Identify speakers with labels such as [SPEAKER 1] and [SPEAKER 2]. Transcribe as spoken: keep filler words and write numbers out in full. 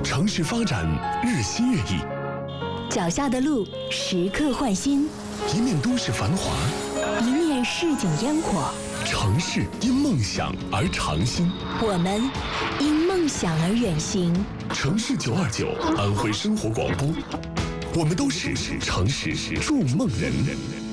[SPEAKER 1] 城市发展日新月异，
[SPEAKER 2] 脚下的路时刻换新，
[SPEAKER 1] 一面都市繁华，
[SPEAKER 2] 一面市井烟火。
[SPEAKER 1] 城市因梦想而长新，
[SPEAKER 2] 我们因梦想而远行。
[SPEAKER 1] 城市九二九，安徽生活广播，我们都是城市筑梦人。